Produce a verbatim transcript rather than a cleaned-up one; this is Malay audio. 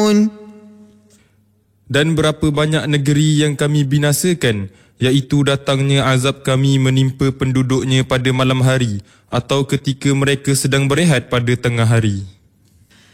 يعلمون. Dan berapa banyak negeri yang kami binasakan, iaitu datangnya azab kami menimpa penduduknya pada malam hari atau ketika mereka sedang berehat pada tengah hari.